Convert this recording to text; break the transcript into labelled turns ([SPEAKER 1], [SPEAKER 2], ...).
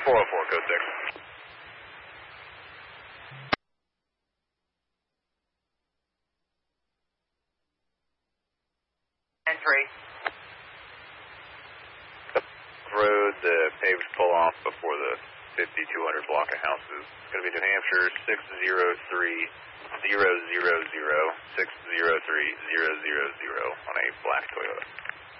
[SPEAKER 1] 404, code 6.
[SPEAKER 2] Entry.
[SPEAKER 1] Road, the paved pull off before the 5200 block of houses. It's going to be New Hampshire 603000, 603000 on a black Toyota.